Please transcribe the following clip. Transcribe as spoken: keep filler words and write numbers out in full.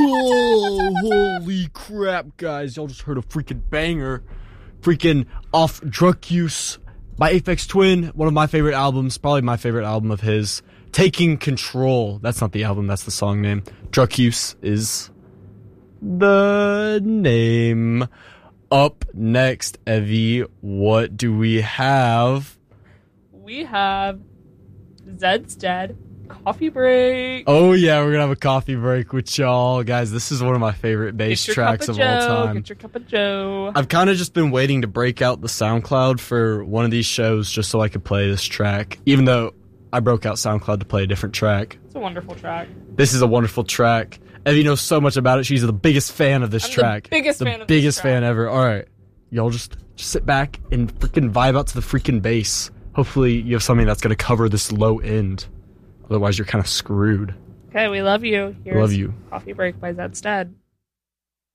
Whoa, holy crap, guys. Y'all just heard a freaking banger. Freaking Off Drug Use by Aphex Twin. One of my favorite albums. Probably my favorite album of his. Taking Control. That's not the album, that's the song name. Drug Use is the name. Up next, Evie, what do we have? We have Zed's Dead. Coffee break. Oh yeah, we're gonna have a coffee break with y'all. Guys, this is one of my favorite bass tracks of, of all time. Get your cup of joe. I've kind of just been waiting to break out the SoundCloud for one of these shows just so I could play this track. Even though I broke out SoundCloud to play a different track. It's a wonderful track. This is a wonderful track. Evie knows so much about it. She's the biggest fan of this I'm track. The biggest the fan of biggest this track. fan ever. All right, y'all just, just sit back and freaking vibe out to the freaking bass. Hopefully you have something that's gonna cover this low end. Otherwise, you're kind of screwed. Okay, we love you. Here's Love you. Coffee break by Zed's Dead.